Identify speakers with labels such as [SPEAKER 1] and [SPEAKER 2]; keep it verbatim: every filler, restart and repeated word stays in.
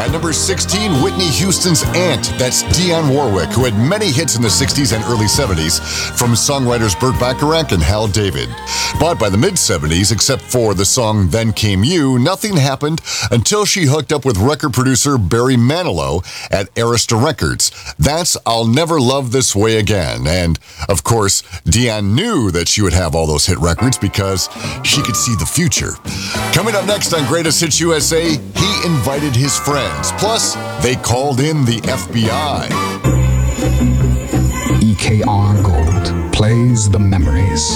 [SPEAKER 1] At number sixteen, Whitney Houston's Aunt. That's Dionne Warwick, who had many hits in the sixties and early seventies from songwriters Burt Bacharach and Hal David. But by the mid-seventies, except for the song Then Came You, nothing happened until she hooked up with record producer Barry Manilow at Arista Records. That's I'll Never Love This Way Again. And, of course, Dionne knew that she would have all those hit records because she could see the future. Coming up next on Greatest Hits U S A, he invited his friends. Plus, they called in the F B I.
[SPEAKER 2] E K R Gold plays the memories.